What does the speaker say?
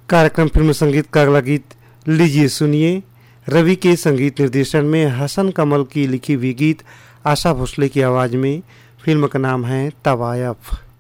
कार्यक्रम फिल्म संगीत का अगला गीत लीजिए सुनिए। रवि के संगीत निर्देशन में हसन कमल की लिखी हुई गीत आशा भोसले की आवाज़ में। फिल्म का नाम है तवायफ।